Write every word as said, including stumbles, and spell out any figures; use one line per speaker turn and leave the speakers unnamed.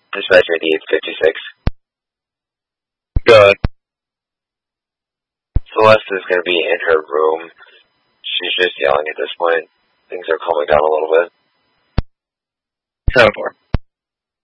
Dispatcher D eight fifty-six.
Good.
Celeste is going to be in her room. She's just yelling at this point. Things are calming down a little bit.
seven four.